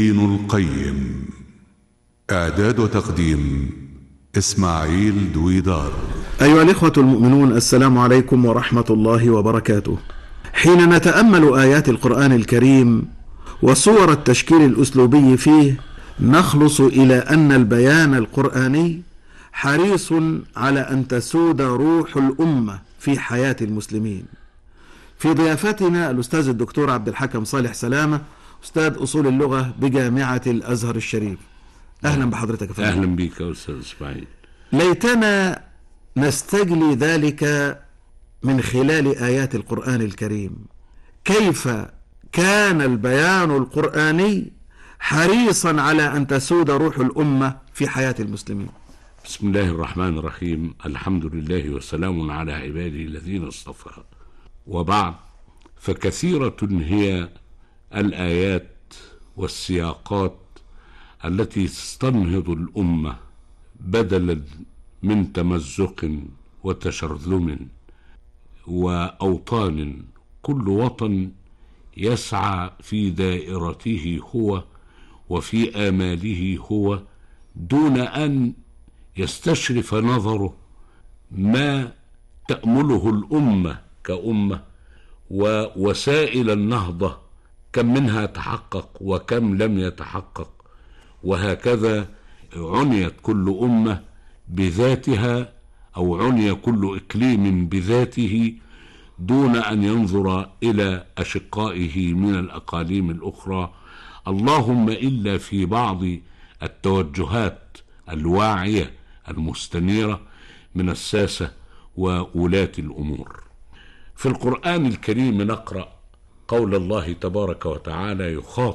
ابن القيم. إعداد وتقديم إسماعيل دويدار. أيها الإخوة المؤمنون، السلام عليكم ورحمة الله وبركاته. حين نتأمل آيات القرآن الكريم وصور التشكيل الأسلوبي فيه، نخلص إلى أن البيان القرآني حريص على أن تسود روح الأمة في حياة المسلمين. في ضيافتنا الأستاذ الدكتور عبد الحكم صالح سلامة، أستاذ أصول اللغة بجامعة الأزهر الشريف. أهلا بحضرتك يا فندم. أهلا بك يا أستاذ إسماعيل. ليتنا نستجلي ذلك من خلال آيات القرآن الكريم، كيف كان البيان القرآني حريصا على أن تسود روح الأمة في حياة المسلمين. بسم الله الرحمن الرحيم. الحمد لله وسلام على عباده الذين اصطفى، وبعد، فكثيرة هي الآيات والسياقات التي تستنهض الأمة بدلا من تمزق وتشرذم وأوطان، كل وطن يسعى في دائرته هو وفي آماله هو، دون أن يستشرف نظره ما تأمله الأمة كأمة، ووسائل النهضة كم منها تحقق وكم لم يتحقق، وهكذا عنيت كل أمة بذاتها، أو عني كل إقليم بذاته، دون أن ينظر إلى أشقائه من الأقاليم الأخرى، اللهم إلا في بعض التوجهات الواعية المستنيرة من الساسة وولاة الأمور. في القرآن الكريم نقرأ قول الله تبارك وتعالى يخاطب